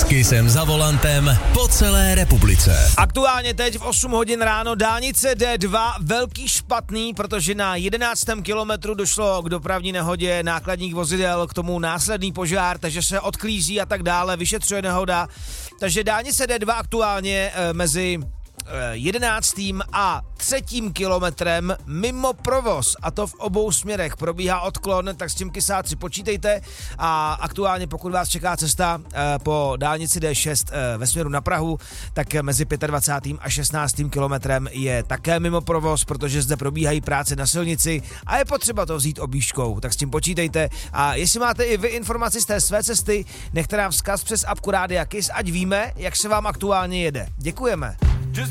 S Kissem za volantem po celé republice. Aktuálně teď v 8 hodin ráno dálnice D2 velký špatný, protože na 11. kilometru došlo k dopravní nehodě nákladních vozidel, k tomu následný požár, takže se odklízí a tak dále, vyšetřuje nehoda. Takže dálnice D2 aktuálně mezi 11. a 3. kilometrem mimo provoz, a to v obou směrech. Probíhá odklon, tak s tím kysáci počítejte a aktuálně pokud vás čeká cesta po dálnici D6 ve směru na Prahu, tak mezi 25. a 16. kilometrem je také mimo provoz, protože zde probíhají práce na silnici a je potřeba to vzít objížďkou, tak s tím počítejte. A jestli máte i vy informaci z té své cesty, nechte nám vzkaz přes apku Rádia Kiss, ať víme, jak se vám aktuálně jede. Děkujeme.